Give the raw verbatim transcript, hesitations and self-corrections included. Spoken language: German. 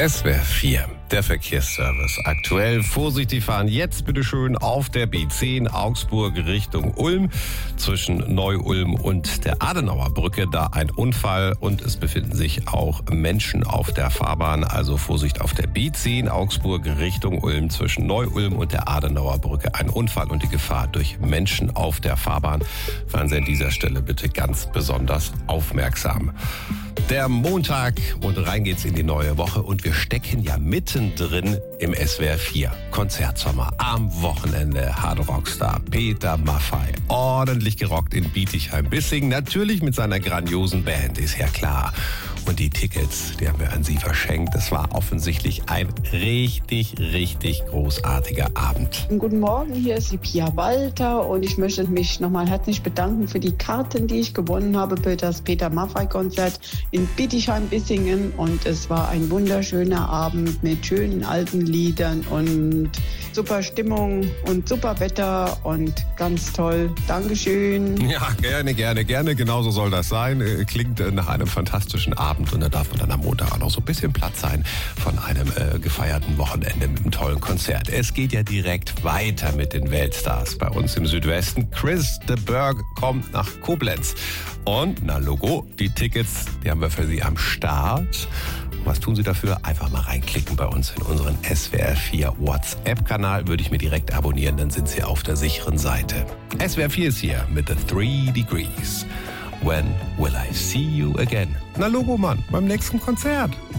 S W R vier, der Verkehrsservice. Aktuell vorsichtig fahren. Jetzt bitte schön auf der B zehn Augsburg Richtung Ulm. Zwischen Neu-Ulm und der Adenauer Brücke da ein Unfall und es befinden sich auch Menschen auf der Fahrbahn. Also Vorsicht auf der B zehn Augsburg Richtung Ulm. Zwischen Neu-Ulm und der Adenauer Brücke ein Unfall und die Gefahr durch Menschen auf der Fahrbahn. Fahren Sie an dieser Stelle bitte ganz besonders aufmerksam. Der Montag und rein geht's in die neue Woche und wir stecken ja mittendrin im S W R vier Konzertsommer. Am Wochenende Hard Rockstar Peter Maffay ordentlich gerockt in Bietigheim-Bissingen. Natürlich mit seiner grandiosen Band, ist ja klar. Und die Tickets, die haben wir an Sie verschenkt. Das war offensichtlich ein richtig, richtig großartiger Abend. Guten Morgen, hier ist die Pia Walter und ich möchte mich nochmal herzlich bedanken für die Karten, die ich gewonnen habe für das Peter Maffay-Konzert in Bietigheim-Bissingen. Und es war ein wunderschöner Abend mit schönen alten Liedern und super Stimmung und super Wetter und ganz toll. Dankeschön. Ja, gerne, gerne, gerne. Genauso soll das sein. Klingt nach einem fantastischen Abend. Und da darf man dann am Montag auch noch so ein bisschen Platz sein von einem äh, gefeierten Wochenende mit einem tollen Konzert. Es geht ja direkt weiter mit den Weltstars bei uns im Südwesten. Chris de Burgh kommt nach Koblenz. Und, na Logo, die Tickets, die haben wir für Sie am Start. Und was tun Sie dafür? Einfach mal reinklicken bei uns in unseren S W R vier WhatsApp-Kanal. Würde ich mir direkt abonnieren, dann sind Sie auf der sicheren Seite. S W R vier ist hier mit The Three Degrees. When will I see you again? Na Logo, Mann, beim nächsten Konzert.